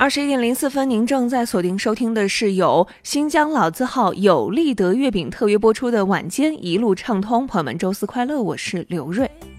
21:04，您正在锁定收听的是由新疆老字号有利德月饼特约播出的晚间一路畅通。朋友们，周四快乐，我是刘瑞。